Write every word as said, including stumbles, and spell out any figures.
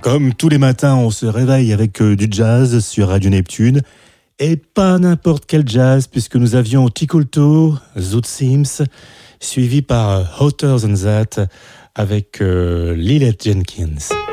Comme tous les matins, on se réveille avec euh, du jazz sur Radio Neptune. Et pas n'importe quel jazz, puisque nous avions Ticulto, Zoot Sims, suivi par euh, Hotter Than That avec euh, Lilith Jenkins.